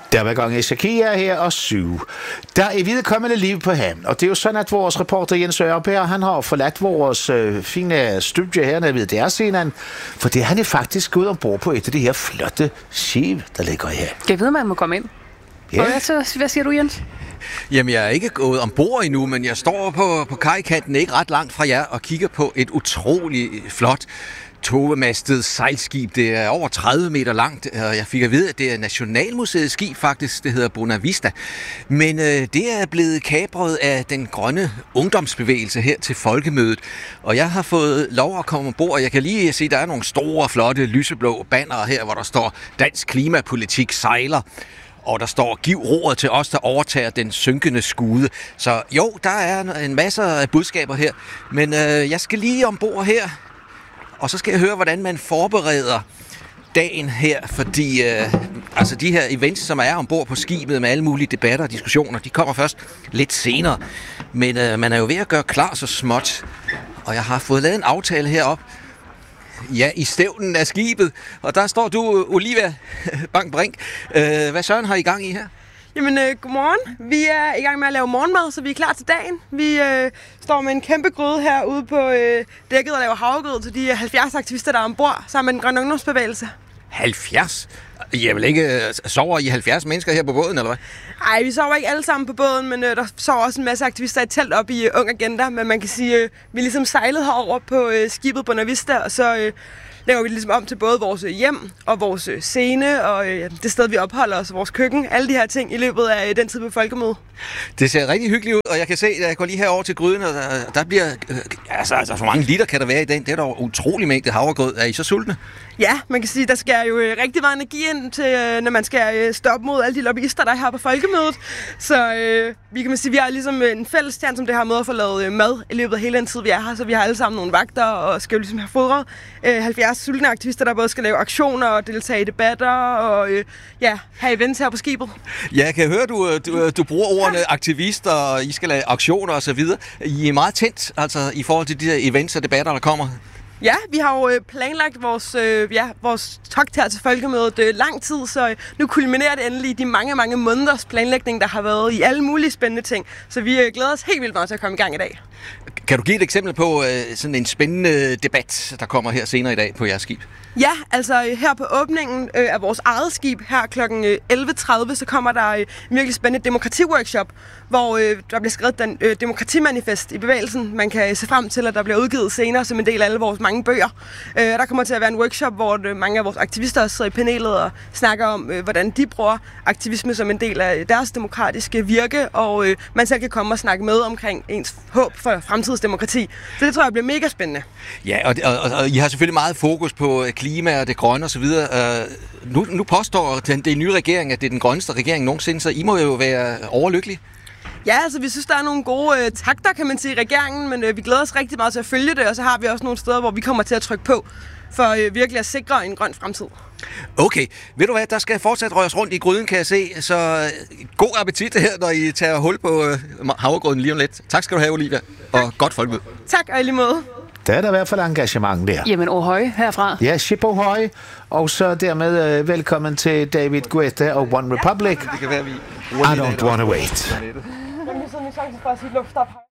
Der var gang i Shakia her og 7. Der er viderekommende liv på ham, og det er jo sådan, at vores reporter Jens Ørberg, han har forladt vores fine studie her ved DR-scenen, fordi han er faktisk gået ombord på et af de her flotte skib, der ligger her. Jeg ved, man må komme ind. Ja. Og hvad siger du, Jens? Jamen, jeg er ikke gået ombord endnu, men jeg står på kajkanten ikke ret langt fra jer og kigger på et utroligt flot togemastet sejlskib. Det er over 30 meter langt, og jeg fik at vide, at det er Nationalmuseets skib faktisk. Det hedder Bonavista. Men det er blevet kapret af den grønne ungdomsbevægelse her til Folkemødet. Og jeg har fået lov at komme ombord, og jeg kan lige se, at der er nogle store, flotte, lyseblå bannere her, hvor der står Dansk Klimapolitik sejler. Og der står, giv roret til os, der overtager den synkende skude. Så jo, der er en masse af budskaber her. Men jeg skal lige ombord her, og så skal jeg høre, hvordan man forbereder dagen her. Fordi altså de her events, som er ombord på skibet med alle mulige debatter og diskussioner, de kommer først lidt senere. Men man er jo ved at gøre klar så småt. Og jeg har fået lavet en aftale herop. Ja, i stævnen af skibet. Og der står du, Olivia Bang-Brink. Hvad søren har I gang i her? Jamen, godmorgen. Vi er i gang med at lave morgenmad, så vi er klar til dagen. Vi står med en kæmpe gryde herude på dækket og laver havregrød til de 70 aktivister, der er ombord, sammen med den grønne ungdomsbevægelse. 70? I er vel ikke sover I 70 mennesker her på båden, eller hvad? Nej, vi sover ikke alle sammen på båden, men der sover også en masse aktivister i telt op i Ung Agenda. Men man kan sige, vi ligesom sejlede herover på skibet Bonavista, og så laver vi ligesom om til både vores hjem og vores scene og det sted, vi opholder os, vores køkken. Alle de her ting i løbet af den tid på Folkemødet. Det ser rigtig hyggeligt ud, og jeg kan se, at jeg går lige herover til gryden, og der bliver... altså, hvor mange liter kan der være i den? Det er da utrolig mængde havregrød. Er I så sultne? Ja, man kan sige, der skal jo rigtig meget energi ind til, når man skal stoppe mod alle de lobbyister, der er her på Folkemødet. Så vi kan sige, vi har ligesom en fælles stand, som det her med at få lavet mad i løbet af hele den tid, vi er her. Så vi har alle sammen nogle vagter og skal jo ligesom have fodret 70 sultne aktivister, der både skal lave aktioner og deltage i debatter og have events her på skibet. Ja, jeg kan høre, du bruger ordene aktivister, og I skal lave aktioner og så videre. I er meget tændt, altså i forhold til de her events og debatter, der kommer. Ja, vi har jo planlagt vores togt her til Folkemødet lang tid, så nu kulminerer det endelig i de mange måneders planlægning, der har været i alle mulige spændende ting. Så vi glæder os helt vildt meget til at komme i gang i dag. Kan du give et eksempel på sådan en spændende debat, der kommer her senere i dag på jeres skib? Ja, altså her på åbningen af vores eget skib her kl. 11.30, så kommer der en virkelig spændende demokratiworkshop, hvor der bliver skrevet den demokratimanifest i bevægelsen. Man kan se frem til, at der bliver udgivet senere som en del af alle vores mange bøger. Der kommer til at være en workshop, hvor mange af vores aktivister også sidder i panelet og snakker om, hvordan de bruger aktivisme som en del af deres demokratiske virke, og man selv kan komme og snakke med omkring ens håb for fremtidens demokrati. Så det tror jeg bliver mega spændende. Ja, og I har selvfølgelig meget fokus på klima og det grønne osv. Nu påstår den nye regering, at det er den grønneste regering nogensinde, så I må jo være overlykkelige. Ja, altså vi synes, der er nogle gode takter, kan man sige, i regeringen, men vi glæder os rigtig meget til at følge det, og så har vi også nogle steder, hvor vi kommer til at trykke på for virkelig at sikre en grøn fremtid. Okay, ved du hvad, der skal fortsat røres rundt i gryden, kan jeg se, så god appetit her, når I tager hul på havregrøden lige om lidt. Tak skal du have, Olivia, og godt folkemøde. Tak, og i lige måde. Der er der i hvert fald engagement der. Jamen, ohøj herfra. Ja, ship ohøj. Og så dermed velkommen til David Guetta og One Republic. Det kan være, vi... I don't wanna wait. Jeg misser en chance for at sige luftstop.